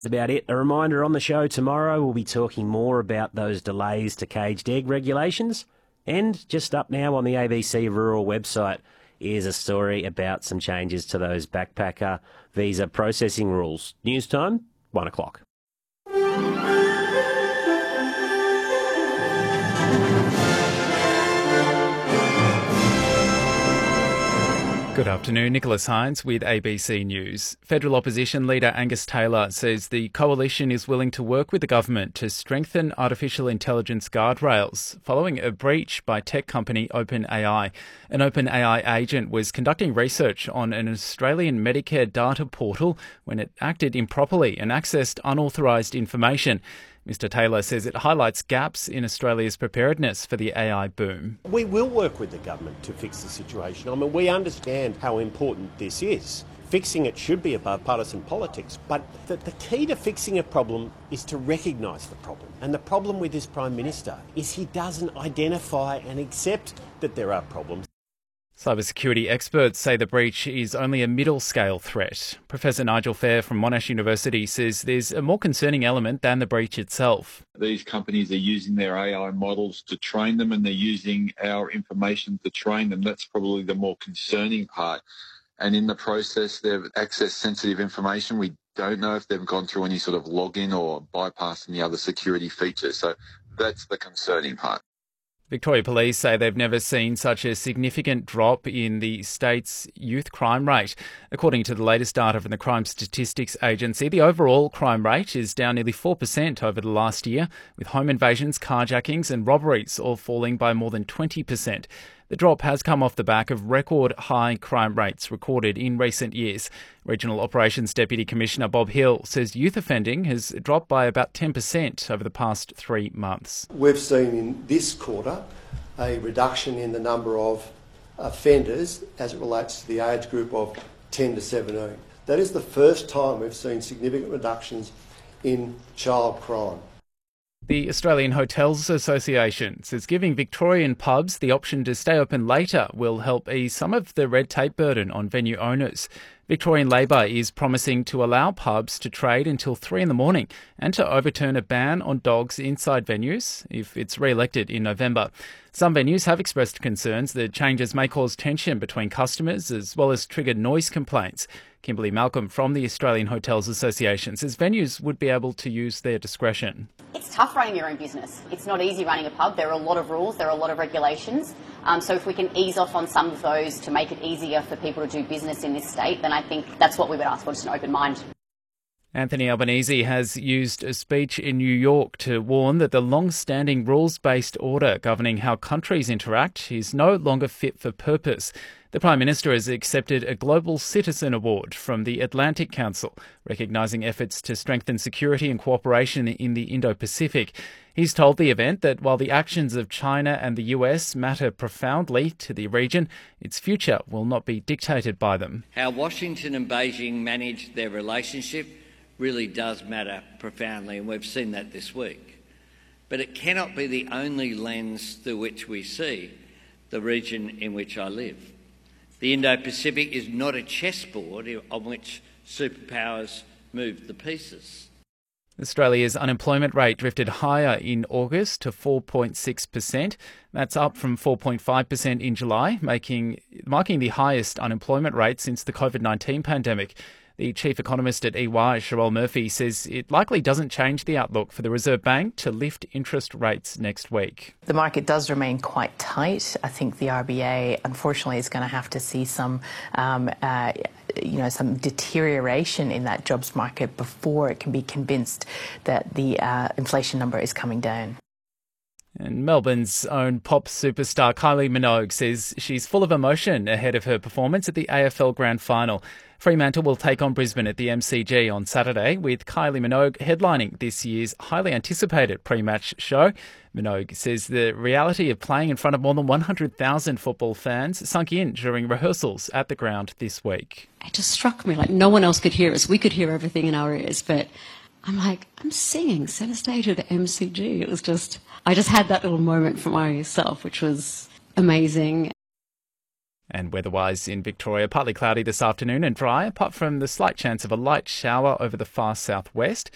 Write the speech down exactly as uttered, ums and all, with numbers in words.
That's about it. A reminder, on the show tomorrow we'll be talking more about those delays to caged egg regulations. And just up now on the A B C Rural website is a story about some changes to those backpacker visa processing rules. News time, one o'clock. Good afternoon, Nicholas Hines with A B C News. Federal opposition leader Angus Taylor says the coalition is willing to work with the government to strengthen artificial intelligence guardrails following a breach by tech company OpenAI. An OpenAI agent was conducting research on an Australian Medicare data portal when it acted improperly and accessed unauthorised information. Mister Taylor says it highlights gaps in Australia's preparedness for the A I boom. We will work with the government to fix the situation. I mean, we understand how important this is. Fixing it should be above partisan politics, but the, the key to fixing a problem is to recognise the problem. And the problem with this Prime Minister is he doesn't identify and accept that there are problems. Cybersecurity experts say the breach is only a middle-scale threat. Professor Nigel Fair from Monash University says there's a more concerning element than the breach itself. These companies are using their A I models to train them, and they're using our information to train them. That's probably the more concerning part. And in the process, they've accessed sensitive information. We don't know if they've gone through any sort of login or bypassed any other security features. So that's the concerning part. Victoria Police say they've never seen such a significant drop in the state's youth crime rate. According to the latest data from the Crime Statistics Agency, the overall crime rate is down nearly four percent over the last year, with home invasions, carjackings and robberies all falling by more than twenty percent. The drop has come off the back of record high crime rates recorded in recent years. Regional Operations Deputy Commissioner Bob Hill says youth offending has dropped by about ten percent over the past three months. We've seen in this quarter a reduction in the number of offenders as it relates to the age group of ten to seventeen. That is the first time we've seen significant reductions in child crime. The Australian Hotels Association says giving Victorian pubs the option to stay open later will help ease some of the red tape burden on venue owners. Victorian Labor is promising to allow pubs to trade until three in the morning and to overturn a ban on dogs inside venues if it's re-elected in November. Some venues have expressed concerns that changes may cause tension between customers as well as trigger noise complaints. Kimberly Malcolm from the Australian Hotels Association says venues would be able to use their discretion. It's tough running your own business. It's not easy running a pub. There are a lot of rules, there are a lot of regulations. Um, so if we can ease off on some of those to make it easier for people to do business in this state, then I think that's what we would ask for, just an open mind. Anthony Albanese has used a speech in New York to warn that the long-standing rules-based order governing how countries interact is no longer fit for purpose. The Prime Minister has accepted a Global Citizen Award from the Atlantic Council, recognising efforts to strengthen security and cooperation in the Indo-Pacific. He's told the event that while the actions of China and the U S matter profoundly to the region, its future will not be dictated by them. How Washington and Beijing manage their relationship really does matter profoundly, and we've seen that this week. But it cannot be the only lens through which we see the region in which I live. The Indo-Pacific is not a chessboard on which superpowers move the pieces. Australia's unemployment rate drifted higher in August to four point six percent. That's up from four point five percent in July, making marking the highest unemployment rate since the COVID nineteen pandemic. The chief economist at E Y, Cheryl Murphy, says it likely doesn't change the outlook for the Reserve Bank to lift interest rates next week. The market does remain quite tight. I think the R B A, unfortunately, is going to have to see some, um, uh, you know, some deterioration in that jobs market before it can be convinced that the uh, inflation number is coming down. And Melbourne's own pop superstar Kylie Minogue says she's full of emotion ahead of her performance at the A F L Grand Final. Fremantle will take on Brisbane at the M C G on Saturday, with Kylie Minogue headlining this year's highly anticipated pre-match show. Minogue says the reality of playing in front of more than one hundred thousand football fans sunk in during rehearsals at the ground this week. It just struck me like no one else could hear us. We could hear everything in our ears, but I'm like, I'm singing centre stage at the M C G. It was just, I just had that little moment for myself, which was amazing. And weather-wise in Victoria, partly cloudy this afternoon and dry, apart from the slight chance of a light shower over the far southwest.